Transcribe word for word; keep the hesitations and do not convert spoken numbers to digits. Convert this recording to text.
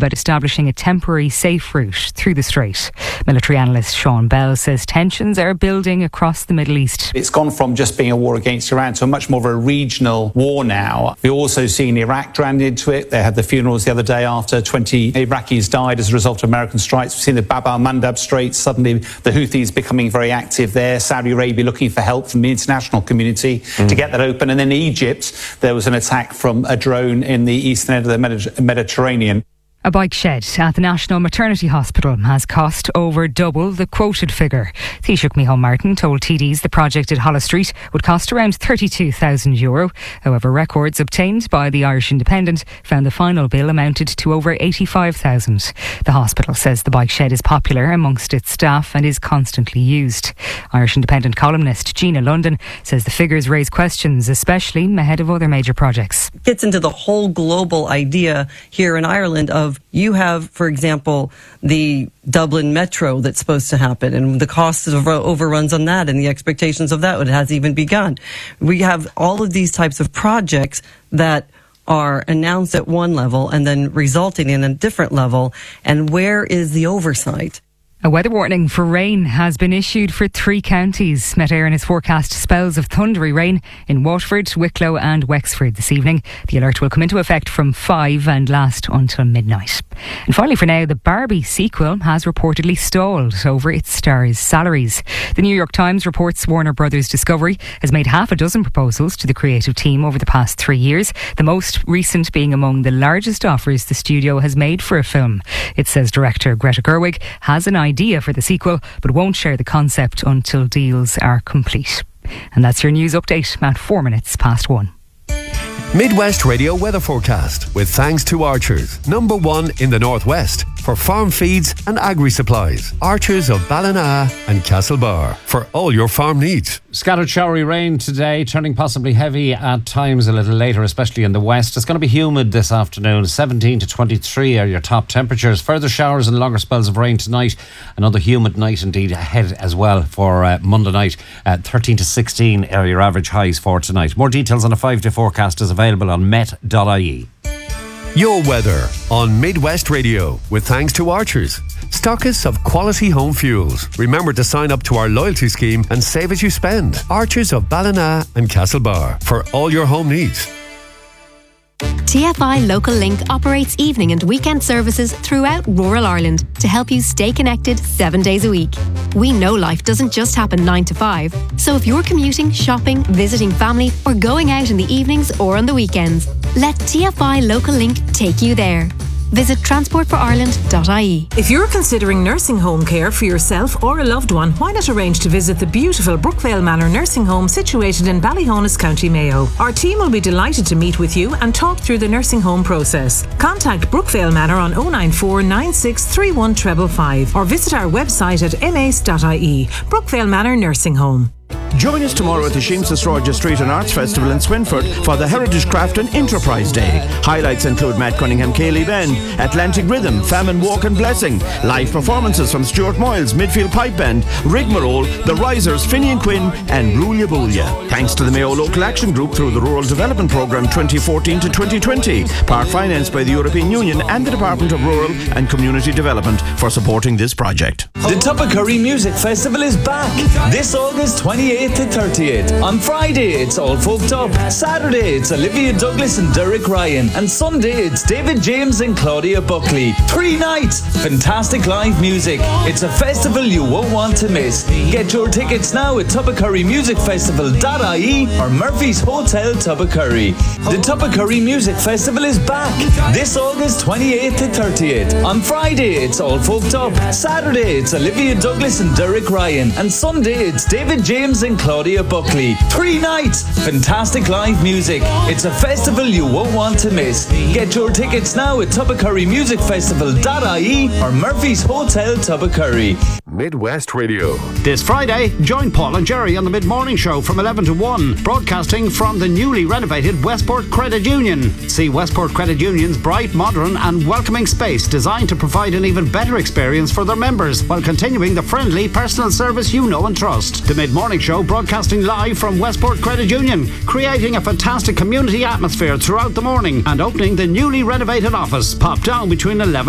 about establishing a temporary safe route through the strait. Military analyst Sean Bell says tensions are building across the Middle East. It's gone from just being a war against Iran to much more of a regional war now. We've also seen Iraq dragged into it. They had the funerals the other day after twenty Iraqis died as a result of American strikes. We've seen the Bab al-Mandab Strait, suddenly the Houthis becoming very active there. Saudi Arabia looking for help from the international community mm. to get that open. And then Egypt, there was an attack from a drone in the eastern end of the Medi- Mediterranean. A bike shed at the National Maternity Hospital has cost over double the quoted figure. Taoiseach Micheál Martin told T Ds the project at Holles Street would cost around thirty-two thousand euro. However, records obtained by the Irish Independent found the final bill amounted to over eighty-five thousand. The hospital says the bike shed is popular amongst its staff and is constantly used. Irish Independent columnist Gina London says the figures raise questions, especially ahead of other major projects. It gets into the whole global idea here in Ireland of you have, for example, the Dublin Metro that's supposed to happen and the cost of overruns on that and the expectations of that. It hasn't even begun. We have all of these types of projects that are announced at one level and then resulting in a different level. And where is the oversight? A weather warning for rain has been issued for three counties. Met Éireann has forecast spells of thundery rain in Waterford, Wicklow and Wexford this evening. The alert will come into effect from five and last until midnight. And finally for now, the Barbie sequel has reportedly stalled over its stars' salaries. The New York Times reports Warner Brothers Discovery has made half a dozen proposals to the creative team over the past three years, the most recent being among the largest offers the studio has made for a film. It says director Greta Gerwig has an idea idea for the sequel, but won't share the concept until deals are complete. And that's your news update at four minutes past one. Midwest Radio weather forecast with thanks to Archers, number one in the Northwest for farm feeds and agri-supplies. Archers of Ballina and Castlebar for all your farm needs. Scattered showery rain today, turning possibly heavy at times a little later, especially in the west. It's going to be humid this afternoon. seventeen to twenty-three are your top temperatures. Further showers and longer spells of rain tonight. Another humid night indeed ahead as well for uh, Monday night. Uh, thirteen to sixteen are your average highs for tonight. More details on a five-day forecast is available on met dot I E. Your weather on Midwest Radio with thanks to Archers, stockists of quality home fuels. Remember to sign up to our loyalty scheme and save as you spend. Archers of Ballina and Castlebar for all your home needs. T F I Local Link operates evening and weekend services throughout rural Ireland to help you stay connected seven days a week. We know life doesn't just happen nine to five, so if you're commuting, shopping, visiting family or going out in the evenings or on the weekends, let T F I Local Link take you there. Visit transport for ireland dot I E. If you're considering nursing home care for yourself or a loved one, why not arrange to visit the beautiful Brookvale Manor nursing home situated in Ballyhonus, County Mayo. Our team will be delighted to meet with you and talk through the nursing home process. Contact Brookvale Manor on oh nine four nine six three one five five five or visit our website at m a c e dot I E. Brookvale Manor Nursing Home. Join us tomorrow at the Seamstress Roger Street and Arts Festival in Swinford for the Heritage Craft and Enterprise Day. Highlights include Matt Cunningham, Kaylee Bend, Atlantic Rhythm, Famine Walk and Blessing, live performances from Stuart Moyles, Midfield Pipe Band, Rigmarole, The Risers, Finian Quinn and Rulia Boolia. Thanks to the Mayo Local Action Group through the Rural Development Programme twenty fourteen to twenty twenty, part financed by the European Union and the Department of Rural and Community Development for supporting this project. The Tubbercurry Music Festival is back this August twenty-eighth to thirtieth. On Friday it's All Folked Up, Saturday it's Olivia Douglas and Derek Ryan, and Sunday it's David James and Claudia Buckley. Three nights, fantastic live music. It's a festival you won't want to miss. Get your tickets now at tubbercurry music festival dot I E or Murphy's Hotel Tubbercurry. The Tubbercurry Music Festival is back this August twenty-eighth to thirtieth. On Friday it's All Folked Up, Saturday it's Olivia Douglas and Derek Ryan, and Sunday it's David James and Claudia Buckley. Three nights, fantastic live music. It's a festival you won't want to miss. Get your tickets now at tubbercurry music festival dot I E or Murphy's Hotel Tubbercurry. Midwest Radio. This Friday, join Paul and Jerry on the Mid-Morning Show from eleven to one, broadcasting from the newly renovated Westport Credit Union. See Westport Credit Union's bright, modern and welcoming space designed to provide an even better experience for their members while continuing the friendly personal service you know and trust. The Mid-Morning Show broadcasting live from Westport Credit Union, creating a fantastic community atmosphere throughout the morning and opening the newly renovated office. Pop down between eleven